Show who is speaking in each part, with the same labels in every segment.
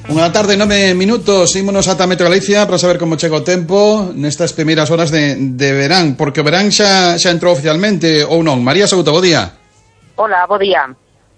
Speaker 1: Unha tarde, 9 minutos, ímonos ata Meteo Galicia para saber como chega o tempo nestas primeiras horas de verán, porque o verán xa entrou oficialmente ou non. María Souto, bo día.
Speaker 2: Hola, bo día.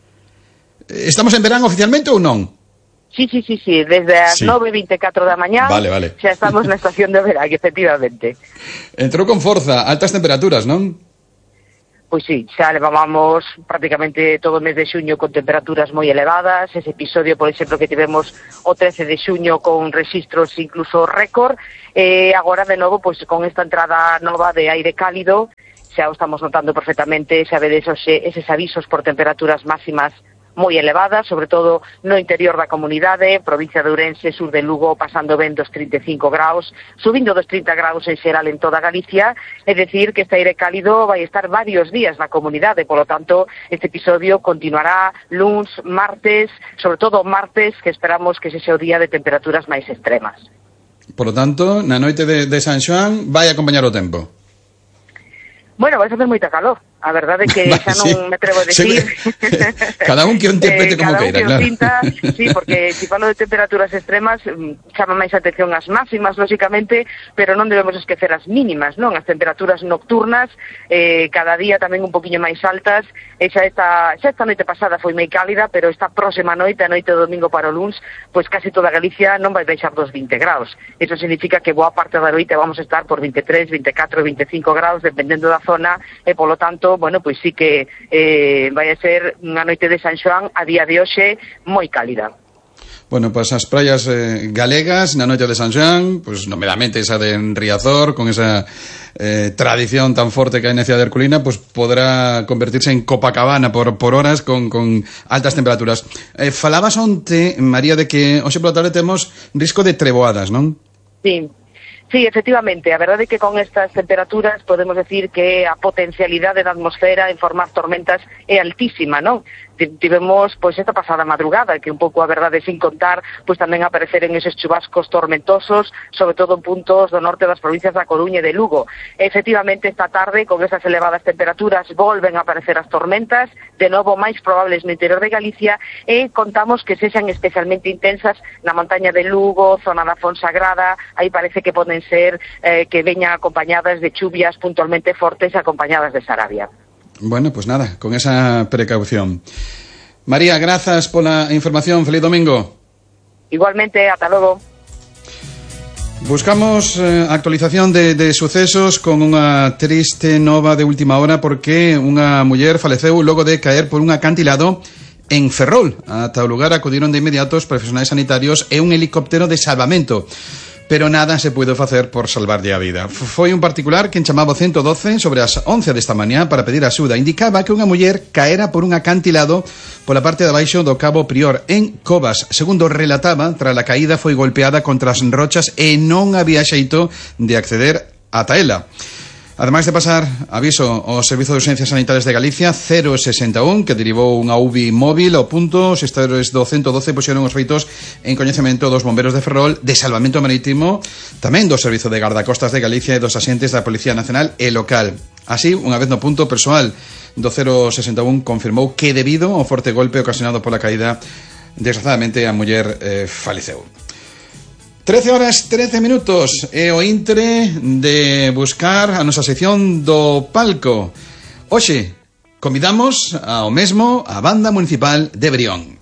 Speaker 1: Estamos en verán oficialmente ou non?
Speaker 2: Sí, desde as 9:24 da mañá
Speaker 1: vale.
Speaker 2: Xa estamos na estación de verán, efectivamente.
Speaker 1: Entrou con forza, altas temperaturas, non?
Speaker 2: Pois sí, xa levábamos prácticamente todo o mes de xuño con temperaturas moi elevadas. Ese episodio, por exemplo, que tivemos o 13 de xuño con registros incluso récord. Agora, de novo, pois con esta entrada nova de aire cálido, xa o estamos notando perfectamente, xa vedes eses avisos por temperaturas máximas moi elevadas, sobre todo no interior da comunidade, provincia de Ourense, sur de Lugo, pasando ben dos 35 graus, subindo dos 30 graus en xeral en toda Galicia, é dicir que este aire cálido vai estar varios días na comunidade, polo tanto, este episodio continuará luns, martes, sobre todo martes, que esperamos que sexa o día de temperaturas máis extremas.
Speaker 1: Por lo tanto, na noite de San Xoán vai acompañar o tempo.
Speaker 2: Bueno, vai facer moita calor. A verdade é que xa non me atrevo a decir.
Speaker 1: Cada un que o interprete como queira, claro.
Speaker 2: Pinta, sí, porque se falo de temperaturas extremas, chama máis atención as máximas, lógicamente, pero non debemos esquecer as mínimas, non? As temperaturas nocturnas, cada día tamén un poquinho máis altas. Xa esta noite pasada foi moi cálida, pero esta próxima noite, a noite do domingo para o luns, pois casi toda Galicia non vai baixar dos 20 graus. Eso significa que boa parte da noite vamos a estar por 23, 24, 25 graus, dependendo da zona, e polo tanto, bueno, pois sí que vai a ser unha noite de San Xoán a día de hoxe moi cálida.
Speaker 1: Bueno, pois as praias galegas na noite de San Xoán, pois nomeadamente esa de Riazor, con esa tradición tan forte que hai na cidade herculina, pois podrá convertirse en Copacabana por horas con altas temperaturas. Falabas onte, María, de que hoxe pola tarde temos risco de treboadas, non?
Speaker 2: Sí, efectivamente, a verdade é que con estas temperaturas podemos decir que a potencialidade da atmosfera en formar tormentas é altísima, non? Tivemos, pois, esta pasada madrugada, que un pouco a verdade sin contar, pois tamén apareceren eses chubascos tormentosos, sobre todo en puntos do norte das provincias da Coruña e de Lugo. Efectivamente, esta tarde, con esas elevadas temperaturas, volven a aparecer as tormentas, de novo máis probables no interior de Galicia, e contamos que sexan especialmente intensas na montaña de Lugo, zona da Fonsagrada. Aí parece que poden ser que veñan acompañadas de chuvias puntualmente fortes, acompañadas de sarabia.
Speaker 1: Bueno, pues nada, con esa precaución. María, grazas pola información. Feliz domingo.
Speaker 2: Igualmente, ata logo.
Speaker 1: Buscamos actualización de sucesos con unha triste nova de última hora, porque unha muller faleceu logo de caer por un acantilado en Ferrol. Ata o lugar acudiron de inmediato os profesionais sanitarios e un helicóptero de salvamento, pero nada se puido facer por salvarlle a vida. Foi un particular quen chamaba 112 sobre as 11 desta mañá para pedir axuda. Indicaba que unha muller caera por un acantilado pola parte de abaixo do Cabo Prior, en Covas. Segundo relataba, tras a caída foi golpeada contra as rochas e non había xeito de acceder ata ela. Ademais de pasar aviso ao Servizo de Urxencias Sanitarias de Galicia 061, que derivou unha UBI móvil ao punto, os gestores do 112 puxeron os feitos en coñecemento dos bomberos de Ferrol, de Salvamento Marítimo, tamén do Servizo de Gardacostas de Galicia e dos axentes da Policía Nacional e local. Así, unha vez no punto, persoal do 061 confirmou que debido ao forte golpe ocasionado pola caída, desgraciadamente a muller faleceu. 13 horas 13 minutos e o intre de buscar a nosa sección do palco. Hoxe convidamos ao mesmo a Banda Municipal de Brión.